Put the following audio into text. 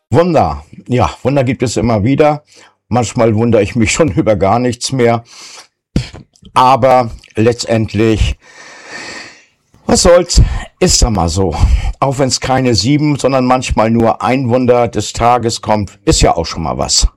Wunder. Ja, Wunder gibt es immer wieder. Manchmal wundere ich mich schon über gar nichts mehr. Aber letztendlich, was soll's, ist da mal so. Auch wenn es keine 7, sondern manchmal nur ein Wunder des Tages kommt, ist ja auch schon mal was.